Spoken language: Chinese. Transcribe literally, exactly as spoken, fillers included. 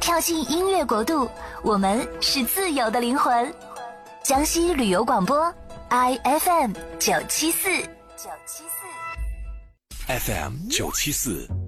跳进音乐国度，我们是自由的灵魂。江西旅游广播 I F M 九七四 九七四 F M 九七四